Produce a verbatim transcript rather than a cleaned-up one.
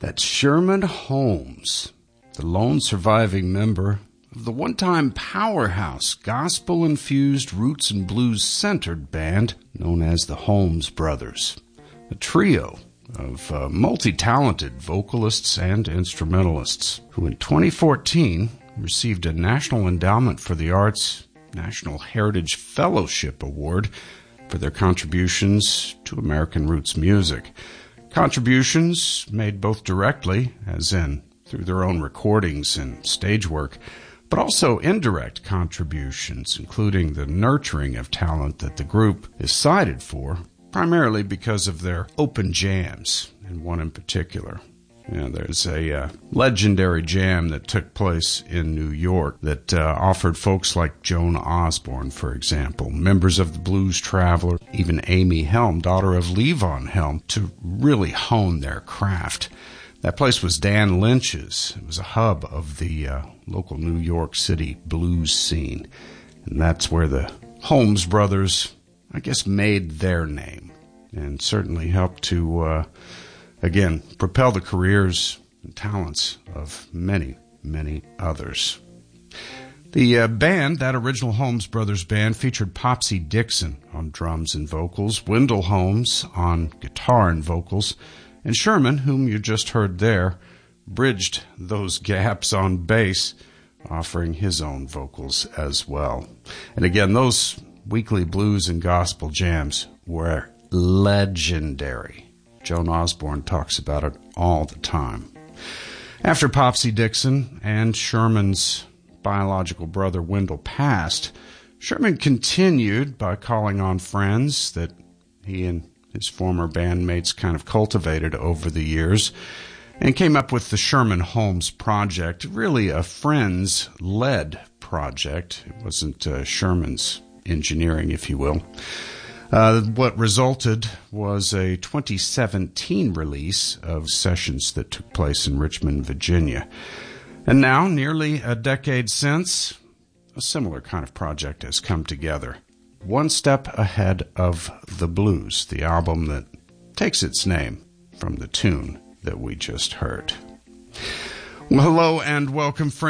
That's Sherman Holmes, the lone surviving member of the one-time powerhouse, gospel-infused roots and blues-centered band known as the Holmes Brothers, a trio of uh, multi-talented vocalists and instrumentalists who in twenty fourteen received a National Endowment for the Arts National Heritage Fellowship Award for their contributions to American roots music. Contributions made both directly, as in through their own recordings and stage work, but also indirect contributions, including the nurturing of talent that the group is cited for, primarily because of their open jams, and one in particular. You know, there's a uh, legendary jam that took place in New York that uh, offered folks like Joan Osborne, for example, members of the Blues Traveler, even Amy Helm, daughter of Levon Helm, to really hone their craft. That place was Dan Lynch's. It was a hub of the uh, local New York City blues scene. And that's where the Holmes brothers, I guess, made their name and certainly helped to... Uh, Again, propel the careers and talents of many, many others. The uh, band, that original Holmes Brothers band, featured Popsy Dixon on drums and vocals, Wendell Holmes on guitar and vocals, and Sherman, whom you just heard there, bridged those gaps on bass, offering his own vocals as well. And again, those weekly blues and gospel jams were legendary. Joan Osborne talks about it all the time. After Popsy Dixon and Sherman's biological brother Wendell passed, Sherman continued by calling on friends that he and his former bandmates kind of cultivated over the years and came up with the Sherman Holmes Project, really a friends-led project. It wasn't uh, Sherman's engineering, if you will. Uh, what resulted was a twenty seventeen release of sessions that took place in Richmond, Virginia. And now, nearly a decade since, a similar kind of project has come together. One Step Ahead of the Blues, the album that takes its name from the tune that we just heard. Well, hello and welcome, friends.